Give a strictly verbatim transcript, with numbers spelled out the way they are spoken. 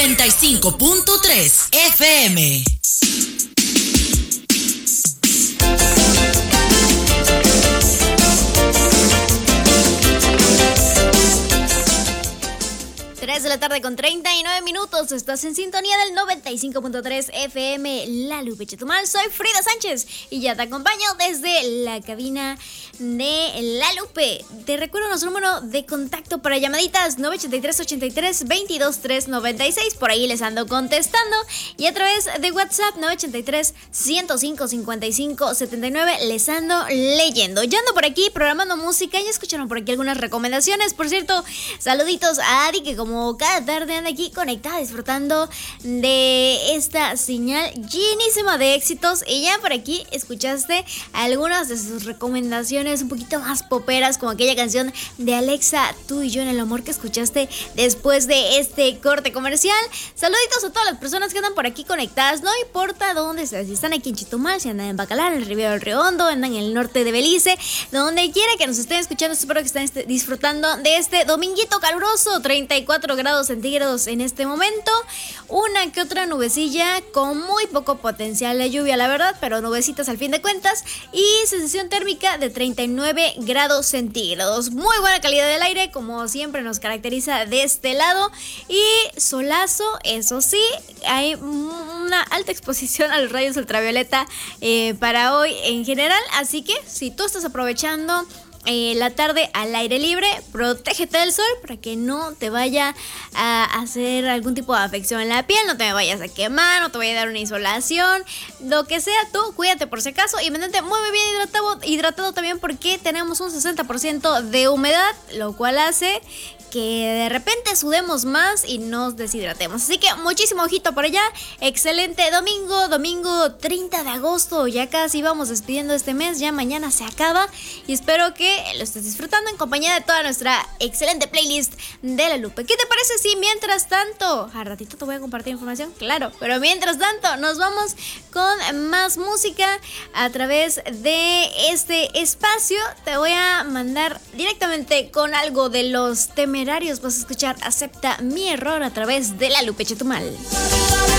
noventa y cinco punto tres F M. tres de la tarde con treinta y nueve minutos. Estás en sintonía del noventa y cinco punto tres F M, La Lupe Chetumal. Soy Frida Sánchez y ya te acompaño desde la cabina de La Lupe. Te recuerdo nuestro número de contacto para llamaditas: nueve ocho tres, ocho tres, veintidós, trescientos noventa y seis. Por ahí les ando contestando. Y a través de WhatsApp: nueve ocho tres, ciento cinco, cincuenta y cinco, setenta y nueve. Les ando leyendo. Ya ando por aquí programando música. Ya escucharon por aquí algunas recomendaciones. Por cierto, saluditos a Adi, que como cada tarde anda aquí conectada disfrutando de esta señal llenísima de éxitos. Y ya por aquí escuchaste algunas de sus recomendaciones un poquito más poperas, como aquella canción de Alexa, Tú y Yo en el Amor, que escuchaste después de este corte comercial. Saluditos a todas las personas que andan por aquí conectadas, no importa dónde estén, si están aquí en Chetumal, si andan en Bacalar, en el Riviera del Río Hondo, andan en el norte de Belice, donde quiera que nos estén escuchando. Espero que estén disfrutando de este dominguito caluroso, treinta y cuatro grados centígrados en este momento. Una que otra nubecilla con muy poco potencial de lluvia, la verdad, pero nubecitas al fin de cuentas. Y sensación térmica de treinta y nueve grados centígrados. Muy buena calidad del aire, como siempre nos caracteriza de este lado. Y solazo, eso sí, hay una alta exposición a los rayos ultravioleta eh, para hoy en general. Así que si tú estás aprovechando Eh, la tarde al aire libre, protégete del sol para que no te vaya a hacer algún tipo de afección en la piel, no te vayas a quemar, no te vaya a dar una insolación, lo que sea. Tú cuídate por si acaso y mantente muy bien hidratado, hidratado también, porque tenemos un sesenta por ciento de humedad, lo cual hace que de repente sudemos más y nos deshidratemos. Así que muchísimo ojito por allá. Excelente domingo, domingo treinta de agosto. Ya casi vamos despidiendo este mes, ya mañana se acaba. Y espero que lo estés disfrutando en compañía de toda nuestra excelente playlist de La Lupe. ¿Qué te parece si mientras tanto, a ratito te voy a compartir información? Claro, pero mientras tanto nos vamos con más música a través de este espacio. Te voy a mandar directamente con algo de Los Temerarios. Vas a escuchar Acepta Mi Error a través de La Lupe Chetumal.